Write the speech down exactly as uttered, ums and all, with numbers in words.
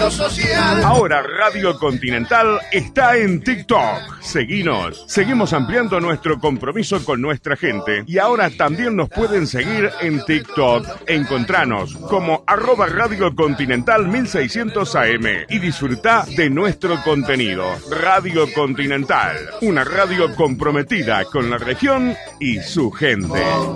lo social. Ahora Radio Continental está en TikTok. Seguinos. Seguimos ampliando nuestro compromiso con nuestra gente. Y ahora también nos pueden seguir en TikTok. Encontranos como arroba Radio Continental mil seiscientos A M y disfruta de nuestro contenido. Radio Continental, una radio comprometida con la región y su gente.